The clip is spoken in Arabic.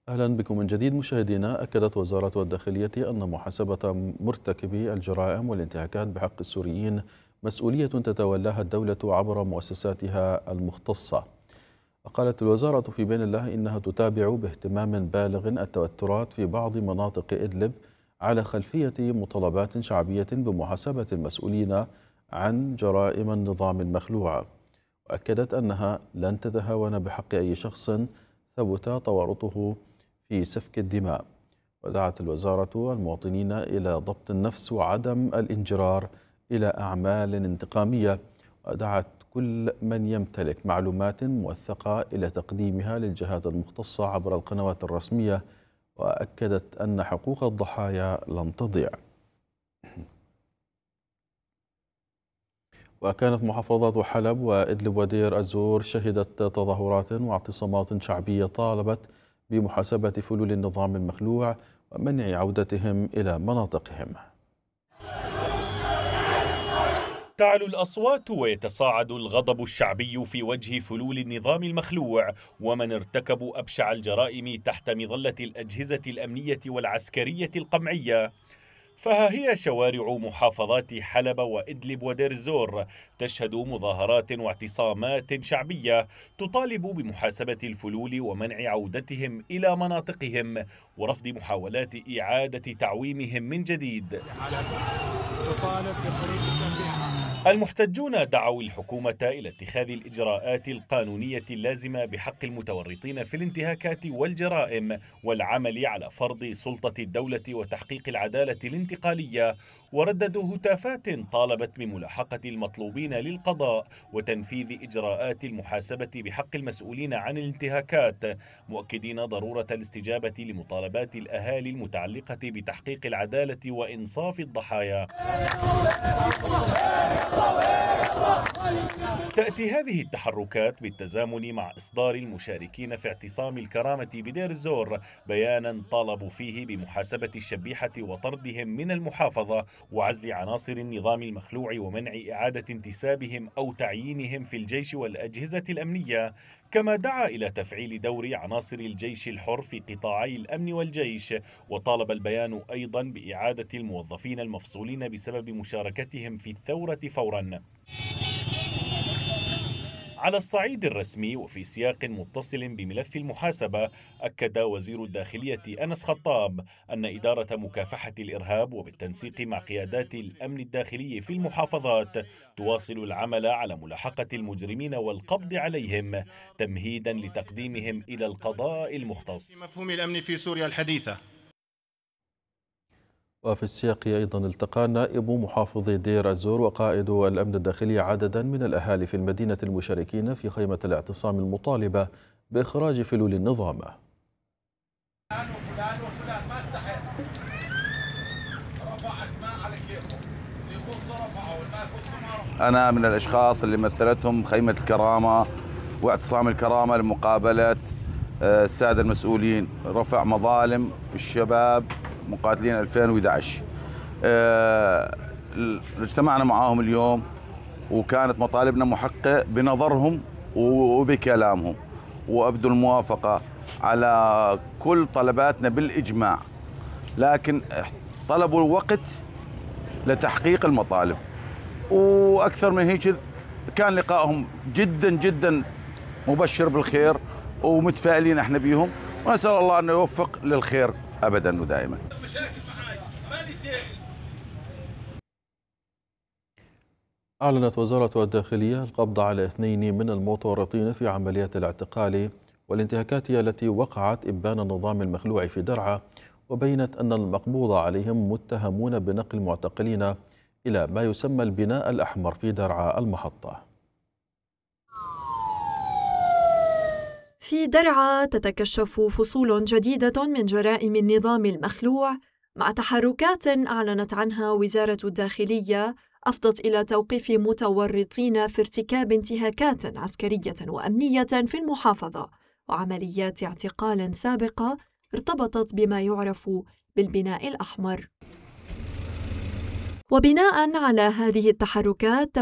أهلا بكم من جديد مشاهدينا. أكدت وزارة الداخلية أن محاسبة مرتكبي الجرائم والانتهاكات بحق السوريين مسؤولية تتولاها الدولة عبر مؤسساتها المختصة. قالت الوزارة في بيان الله إنها تتابع باهتمام بالغ التوترات في بعض مناطق إدلب على خلفية مطالبات شعبية بمحاسبة المسؤولين عن جرائم النظام المخلوع، وأكدت أنها لن تتهاون بحق أي شخص ثبت تورطه في سفك الدماء. ودعت الوزارة المواطنين إلى ضبط النفس وعدم الانجرار إلى أعمال انتقامية، ودعت كل من يمتلك معلومات موثقة إلى تقديمها للجهات المختصة عبر القنوات الرسمية، وأكدت أن حقوق الضحايا لن تضيع. وكانت محافظات حلب وإدلب ودير الزور شهدت تظاهرات واعتصامات شعبية طالبت بمحاسبة فلول النظام المخلوع ومنع عودتهم إلى مناطقهم. تعلو الأصوات ويتصاعد الغضب الشعبي في وجه فلول النظام المخلوع ومن ارتكبوا أبشع الجرائم تحت مظلة الأجهزة الأمنية والعسكرية القمعية. فها هي شوارع محافظات حلب وإدلب ودير الزور تشهد مظاهرات واعتصامات شعبية تطالب بمحاسبة الفلول ومنع عودتهم إلى مناطقهم ورفض محاولات إعادة تعويمهم من جديد. المحتجون دعوا الحكومة إلى اتخاذ الإجراءات القانونية اللازمة بحق المتورطين في الانتهاكات والجرائم والعمل على فرض سلطة الدولة وتحقيق العدالة الانتقالية، ورددوا هتافات طالبت بملاحقة المطلوبين للقضاء وتنفيذ إجراءات المحاسبة بحق المسؤولين عن الانتهاكات، مؤكدين ضرورة الاستجابة لمطالبات الأهالي المتعلقة بتحقيق العدالة وإنصاف الضحايا. تأتي هذه التحركات بالتزامن مع إصدار المشاركين في اعتصام الكرامة بدير الزور بيانا طالبوا فيه بمحاسبة الشبيحة وطردهم من المحافظة وعزل عناصر النظام المخلوع ومنع إعادة انتسابهم أو تعيينهم في الجيش والأجهزة الأمنية، كما دعا إلى تفعيل دور عناصر الجيش الحر في قطاعي الأمن والجيش. وطالب البيان أيضا بإعادة الموظفين المفصولين بسبب مشاركتهم في الثورة فورا. على الصعيد الرسمي وفي سياق متصل بملف المحاسبة، أكد وزير الداخلية أنس خطاب أن إدارة مكافحة الإرهاب وبالتنسيق مع قيادات الأمن الداخلي في المحافظات تواصل العمل على ملاحقة المجرمين والقبض عليهم تمهيدا لتقديمهم إلى القضاء المختص. مفهوم الأمن في سوريا الحديثة. وفي السياق أيضا التقى نائب محافظ دير الزور وقائد الأمن الداخلي عددا من الأهالي في المدينة المشاركين في خيمة الاعتصام المطالبة بإخراج فلول النظام. فلان وفلان وفلان ما استحق رفع أسماء على كيفه، اللي يخصه رفعه والما يخصه ما رفعه. أنا من الأشخاص اللي مثلتهم خيمة الكرامة واعتصام الكرامة لمقابلة السادة المسؤولين، رفع مظالم الشباب مقاتلين 2011. اجتمعنا معاهم اليوم وكانت مطالبنا محققة بنظرهم وبكلامهم، وأبدوا الموافقة على كل طلباتنا بالإجماع، لكن طلبوا الوقت لتحقيق المطالب. وأكثر من هيك كان لقائهم جدا جدا مبشر بالخير ومتفائلين احنا بيهم، ونسأل الله أنه يوفق للخير أبدا ودائما. أعلنت وزارة الداخلية القبض على 2 من المتورطين في عمليات الاعتقال والانتهاكات التي وقعت إبان النظام المخلوع في درعا، وبينت أن المقبوض عليهم متهمون بنقل معتقلين إلى ما يسمى البناء الأحمر في درعا المحطة. في درعا تتكشف فصول جديدة من جرائم النظام المخلوع مع تحركات أعلنت عنها وزارة الداخلية أفضت إلى توقيف متورطين في ارتكاب انتهاكات عسكرية وأمنية في المحافظة وعمليات اعتقال سابقة ارتبطت بما يعرف بالبناء الأحمر. وبناء على هذه التحركات